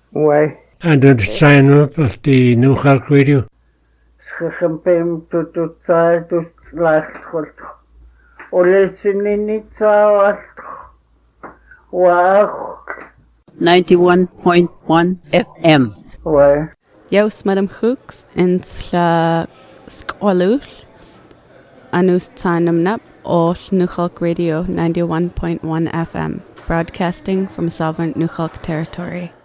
Ouais. And to sign up of the New Hulk Radio. Schampem tututsatus lastkhult. Olesinitsaawalt. Wow. 91.1 FM. Ouais. Jaus Madam Hooks in Sla Squalul. Anus Tanamnap or Nukhalk Radio 91.1 FM, broadcasting from sovereign Nukhalk territory.